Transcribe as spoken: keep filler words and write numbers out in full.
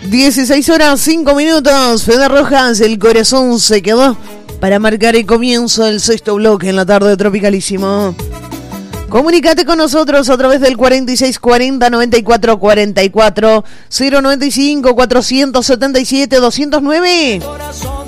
dieciséis horas cinco minutos. Fede Rojas, el corazón se quedó para marcar el comienzo del sexto bloque en la tarde tropicalísimo. Comunícate con nosotros a través del cuarenta y seis cuarenta noventa y cuatro cuarenta y cuatro, cero noventa y cinco cuatrocientos setenta y siete doscientos nueve.